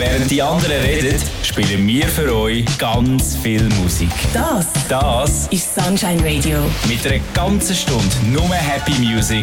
Während die anderen reden, spielen wir für euch ganz viel Musik. Das ist Sunshine Radio. Mit einer ganzen Stunde nur Happy Music